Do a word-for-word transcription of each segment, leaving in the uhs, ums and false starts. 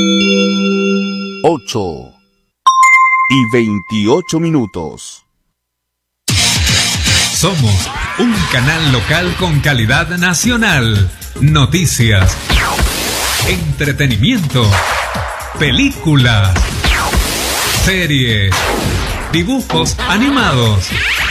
ocho y veintiocho minutos. Somos un canal local con calidad nacional. Noticias, entretenimiento, películas, series, dibujos animados,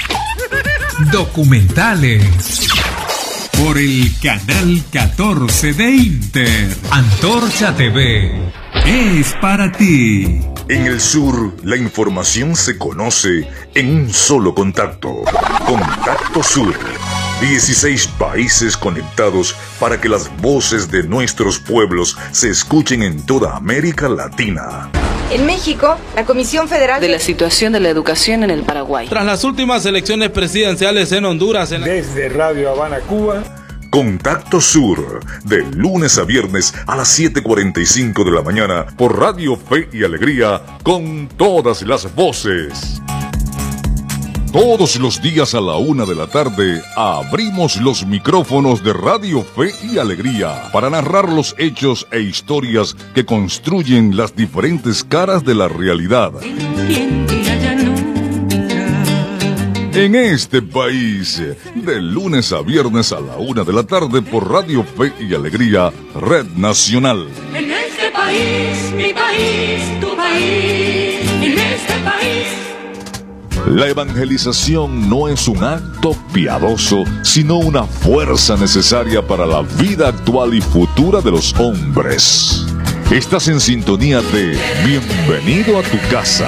documentales. Por el canal catorce de Inter, Antorcha T V es para ti. En el sur, la información se conoce en un solo contacto. Contacto Sur. dieciséis países conectados para que las voces de nuestros pueblos se escuchen en toda América Latina. En México, la Comisión Federal de la situación de la educación en el Paraguay. Tras las últimas elecciones presidenciales en Honduras. En la... Desde Radio Habana, Cuba. Contacto Sur, de lunes a viernes a las siete cuarenta y cinco de la mañana por Radio Fe y Alegría, con todas las voces. Todos los días a la una de la tarde abrimos los micrófonos de Radio Fe y Alegría para narrar los hechos e historias que construyen las diferentes caras de la realidad. En este país, de lunes a viernes a la una de la tarde por Radio Fe y Alegría, Red Nacional. En este país, mi país, tu país, en este país. La evangelización no es un acto piadoso, sino una fuerza necesaria para la vida actual y futura de los hombres. Estás en sintonía de Bienvenido a tu casa.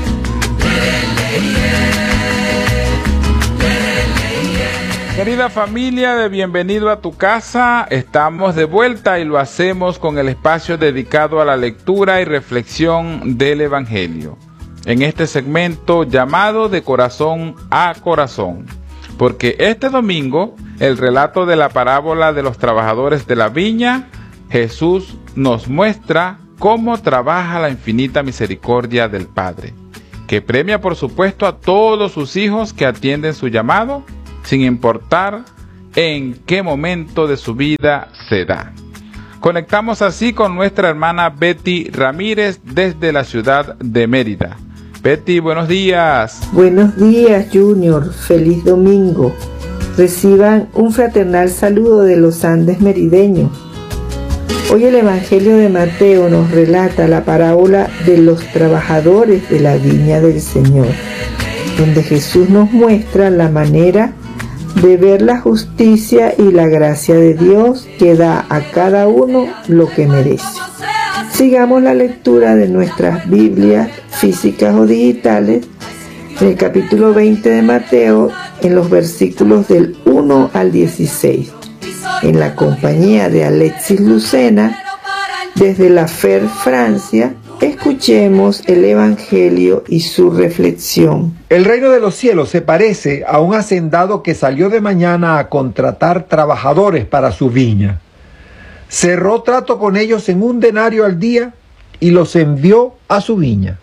Querida familia de Bienvenido a tu casa, estamos de vuelta y lo hacemos con el espacio dedicado a la lectura y reflexión del Evangelio. En este segmento llamado De Corazón a Corazón, porque este domingo, el relato de la parábola de los trabajadores de la viña, Jesús nos muestra cómo trabaja la infinita misericordia del Padre, que premia por supuesto a todos sus hijos que atienden su llamado, sin importar en qué momento de su vida se da. Conectamos así con nuestra hermana Betty Ramírez desde la ciudad de Mérida. Betty, buenos días. Buenos días, Junior. Feliz domingo. Reciban un fraternal saludo de los Andes merideños. Hoy el Evangelio de Mateo nos relata la parábola de los trabajadores de la viña del Señor, donde Jesús nos muestra la manera de ver la justicia y la gracia de Dios que da a cada uno lo que merece. Sigamos la lectura de nuestras Biblias físicas o digitales en el capítulo veinte de Mateo, en los versículos del uno al dieciséis, en la compañía de Alexis Lucena, desde la F E R Francia. Escuchemos el Evangelio y su reflexión. El reino de los cielos se parece a un hacendado que salió de mañana a contratar trabajadores para su viña. Cerró trato con ellos en un denario al día y los envió a su viña.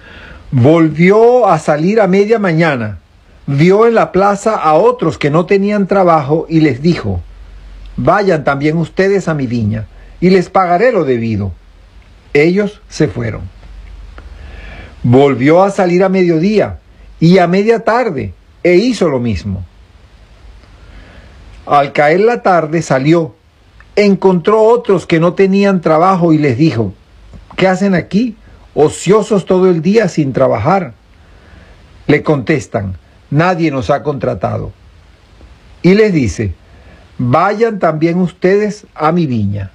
Volvió a salir a media mañana, vio en la plaza a otros que no tenían trabajo y les dijo: vayan también ustedes a mi viña y les pagaré lo debido. Ellos se fueron. Volvió a salir a mediodía y a media tarde e hizo lo mismo. Al caer la tarde salió, encontró otros que no tenían trabajo y les dijo: ¿qué hacen aquí, ociosos todo el día sin trabajar? Le contestan: nadie nos ha contratado. Y les dice: vayan también ustedes a mi viña.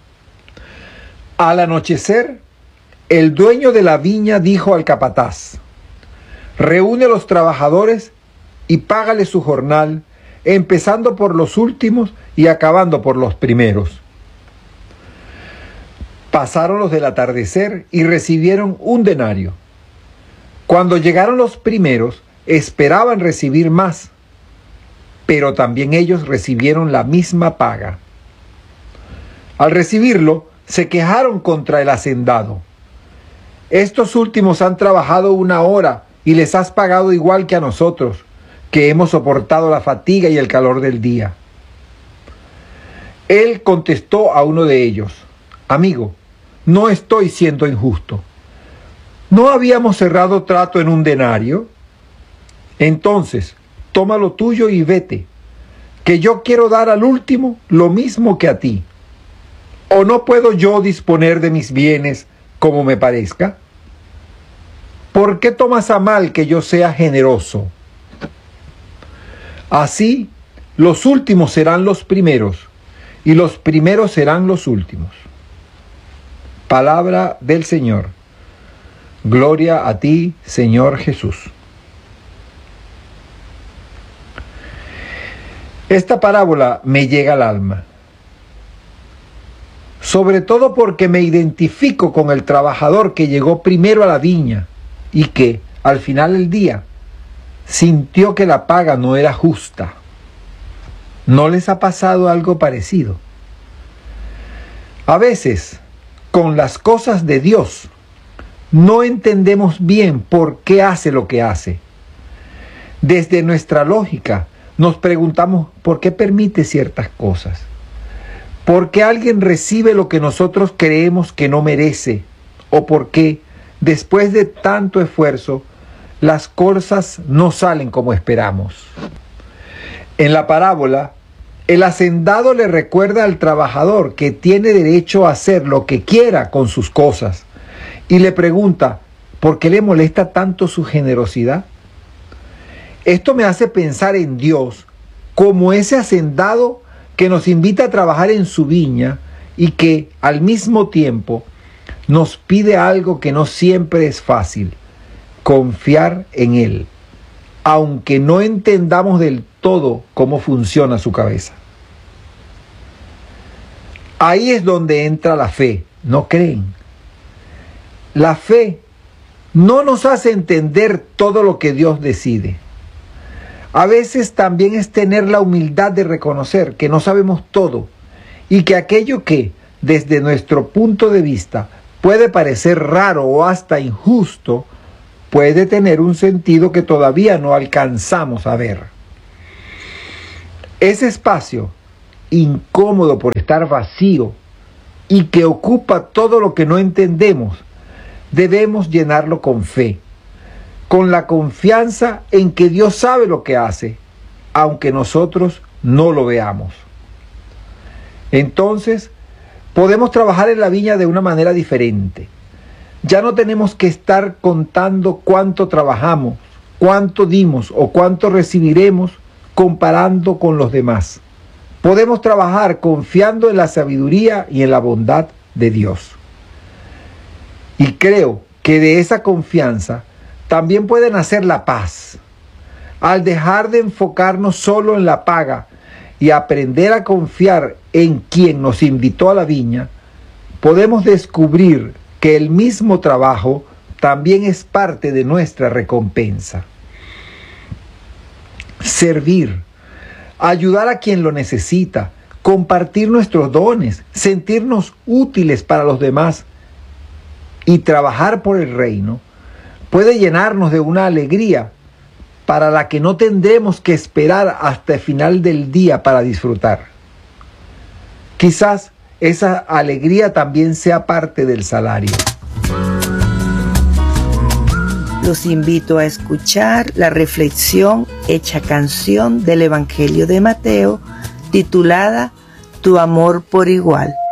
Al anochecer, el dueño de la viña dijo al capataz: reúne a los trabajadores y págale su jornal, empezando por los últimos y acabando por los primeros. Pasaron los del atardecer y recibieron un denario. Cuando llegaron los primeros, esperaban recibir más, pero también ellos recibieron la misma paga. Al recibirlo, se quejaron contra el hacendado: estos últimos han trabajado una hora y les has pagado igual que a nosotros, que hemos soportado la fatiga y el calor del día. Él contestó a uno de ellos: amigo, no estoy siendo injusto. ¿No habíamos cerrado trato en un denario? Entonces, toma lo tuyo y vete, que yo quiero dar al último lo mismo que a ti. ¿O no puedo yo disponer de mis bienes como me parezca? ¿Por qué tomas a mal que yo sea generoso? Así, los últimos serán los primeros, y los primeros serán los últimos. Palabra del Señor. Gloria a ti, Señor Jesús. Esta parábola me llega al alma, sobre todo porque me identifico con el trabajador que llegó primero a la viña y que, al final del día, sintió que la paga no era justa. ¿No les ha pasado algo parecido? A veces, con las cosas de Dios, no entendemos bien por qué hace lo que hace. Desde nuestra lógica, nos preguntamos por qué permite ciertas cosas. ¿Por qué alguien recibe lo que nosotros creemos que no merece? ¿O por qué, después de tanto esfuerzo, las cosas no salen como esperamos? En la parábola, el hacendado le recuerda al trabajador que tiene derecho a hacer lo que quiera con sus cosas y le pregunta, ¿por qué le molesta tanto su generosidad? Esto me hace pensar en Dios como ese hacendado que nos invita a trabajar en su viña y que al mismo tiempo nos pide algo que no siempre es fácil: confiar en Él, aunque no entendamos del todo cómo funciona su cabeza. Ahí es donde entra la fe, ¿no creen? La fe no nos hace entender todo lo que Dios decide. A veces también es tener la humildad de reconocer que no sabemos todo y que aquello que, desde nuestro punto de vista, puede parecer raro o hasta injusto, puede tener un sentido que todavía no alcanzamos a ver. Ese espacio, incómodo por estar vacío y que ocupa todo lo que no entendemos, debemos llenarlo con fe, con la confianza en que Dios sabe lo que hace, aunque nosotros no lo veamos. Entonces, podemos trabajar en la viña de una manera diferente. Ya no tenemos que estar contando cuánto trabajamos, cuánto dimos o cuánto recibiremos comparando con los demás. Podemos trabajar confiando en la sabiduría y en la bondad de Dios. Y creo que de esa confianza también puede nacer la paz. Al dejar de enfocarnos solo en la paga y aprender a confiar en quien nos invitó a la viña, podemos descubrir que el mismo trabajo también es parte de nuestra recompensa. Servir, ayudar a quien lo necesita, compartir nuestros dones, sentirnos útiles para los demás y trabajar por el reino puede llenarnos de una alegría para la que no tendremos que esperar hasta el final del día para disfrutar. Quizás esa alegría también sea parte del salario. Los invito a escuchar la reflexión hecha canción del Evangelio de Mateo, titulada Tu amor por igual.